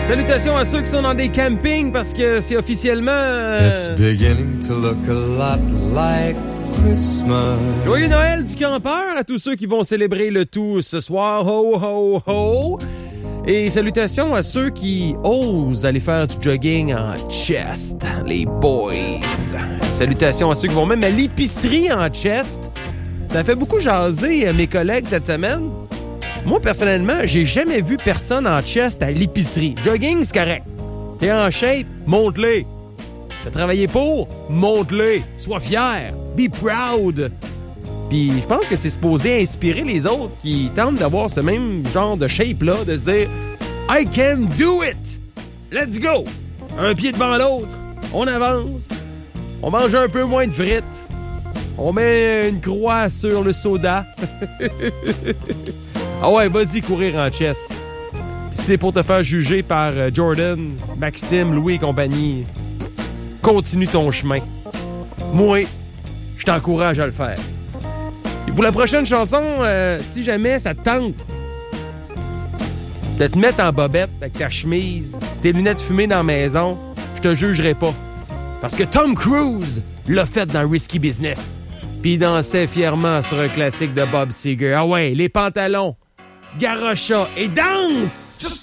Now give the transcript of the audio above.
Salutations à ceux qui sont dans des campings parce que c'est officiellement... It's beginning to look a lot like Christmas. Joyeux Noël du campeur à tous ceux qui vont célébrer le tout ce soir. Ho, ho, ho! Et salutations à ceux qui osent aller faire du jogging en chest, les boys. Salutations à ceux qui vont même à l'épicerie en chest. Ça fait beaucoup jaser mes collègues cette semaine. Moi, personnellement, j'ai jamais vu personne en chest à l'épicerie. Jogging, c'est correct. T'es en shape, monte-les. T'as travaillé pour, monte-les. Sois fier. Be proud. Puis je pense que c'est supposé inspirer les autres qui tentent d'avoir ce même genre de shape-là, de se dire « I can do it! Let's go! » Un pied devant l'autre. On avance. On mange un peu moins de frites. On met une croix sur le soda. Ah ouais, vas-y courir en chest. Puis si t'es pour te faire juger par Jordan, Maxime, Louis et compagnie, continue ton chemin. Moi, je t'encourage à le faire. Et pour la prochaine chanson, si jamais ça te tente de te mettre en bobette avec ta chemise, tes lunettes fumées dans la maison, je te jugerai pas. Parce que Tom Cruise l'a fait dans Risky Business. Puis il dansait fièrement sur un classique de Bob Seger. Ah ouais, les pantalons, garocha et danse!